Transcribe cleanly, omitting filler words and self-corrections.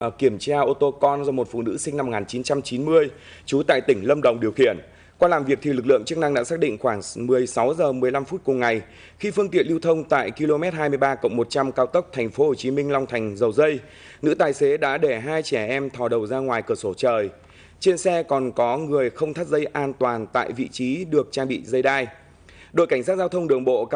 Kiểm tra ô tô con do một phụ nữ sinh năm 1990, trú tại tỉnh Lâm Đồng điều khiển. Qua làm việc thì lực lượng chức năng đã xác định khoảng 16 giờ 15 phút cùng ngày, khi phương tiện lưu thông tại km 23+100 cao tốc thành phố Hồ Chí Minh Long Thành Dầu Dây, nữ tài xế đã để hai trẻ em thò đầu ra ngoài cửa sổ trời. Trên xe còn có người không thắt dây an toàn tại vị trí được trang bị dây đai. Đội cảnh sát giao thông đường bộ